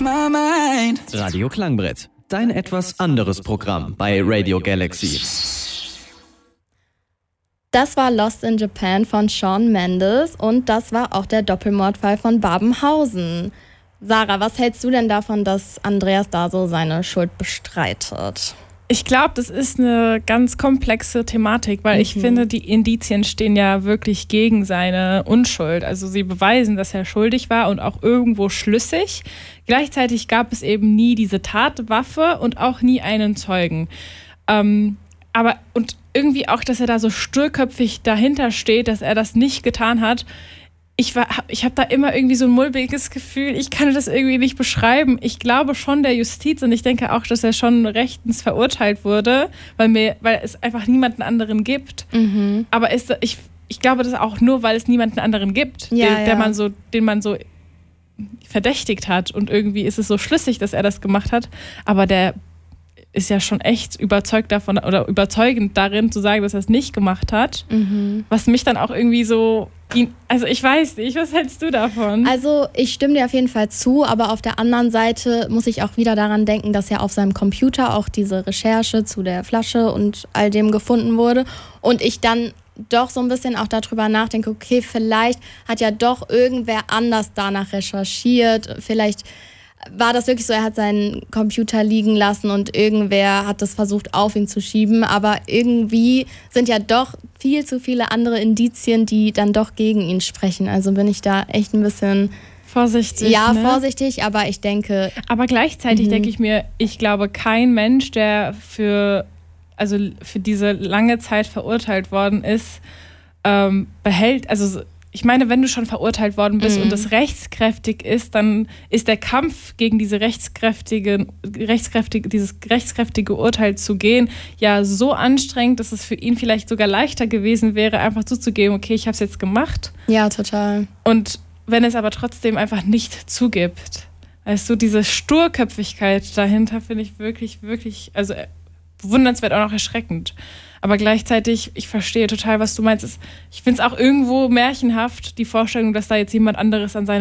my mind. Radio Klangbrett, dein etwas anderes Programm bei Radio Galaxy. Das war Lost in Japan von Shawn Mendes und das war auch der Doppelmordfall von Babenhausen. Sarah, was hältst du denn davon, dass Andreas da so seine Schuld bestreitet? Ich glaube, das ist eine ganz komplexe Thematik, weil ich finde, die Indizien stehen ja wirklich gegen seine Unschuld. Also sie beweisen, dass er schuldig war und auch irgendwo schlüssig. Gleichzeitig gab es eben nie diese Tatwaffe und auch nie einen Zeugen. Aber und irgendwie auch, dass er da so sturköpfig dahinter steht, dass er das nicht getan hat. Ich habe da immer irgendwie so ein mulmiges Gefühl, ich kann das irgendwie nicht beschreiben. Ich glaube schon der Justiz und ich denke auch, dass er schon rechtens verurteilt wurde, weil es einfach niemanden anderen gibt. Mhm. Aber ich glaube das auch nur, weil es niemanden anderen gibt, den man so verdächtigt hat. Und irgendwie ist es so schlüssig, dass er das gemacht hat. Aber der ist ja schon echt überzeugt davon oder überzeugend darin zu sagen, dass er es nicht gemacht hat. Mhm. Was mich dann auch irgendwie so, also ich weiß nicht, was hältst du davon? Also ich stimme dir auf jeden Fall zu, aber auf der anderen Seite muss ich auch wieder daran denken, dass ja auf seinem Computer auch diese Recherche zu der Flasche und all dem gefunden wurde und ich dann doch so ein bisschen auch darüber nachdenke, okay, vielleicht hat ja doch irgendwer anders danach recherchiert, vielleicht war das wirklich so, er hat seinen Computer liegen lassen und irgendwer hat das versucht auf ihn zu schieben, aber irgendwie sind ja doch viel zu viele andere Indizien, die dann doch gegen ihn sprechen. Also bin ich da echt ein bisschen vorsichtig. Ja, vorsichtig, aber ich denke... Aber gleichzeitig denke ich mir, ich glaube, kein Mensch, der für diese lange Zeit verurteilt worden ist, behält, also ich meine, wenn du schon verurteilt worden bist und das rechtskräftig ist, dann ist der Kampf gegen dieses rechtskräftige Urteil zu gehen ja so anstrengend, dass es für ihn vielleicht sogar leichter gewesen wäre, einfach zuzugeben, okay, ich habe es jetzt gemacht. Ja, total. Und wenn es aber trotzdem einfach nicht zugibt, also diese Sturköpfigkeit dahinter finde ich wirklich, wirklich, also bewundernswert, auch noch erschreckend. Aber gleichzeitig, ich verstehe total, was du meinst. Ich finde es auch irgendwo märchenhaft, die Vorstellung, dass da jetzt jemand anderes an seiner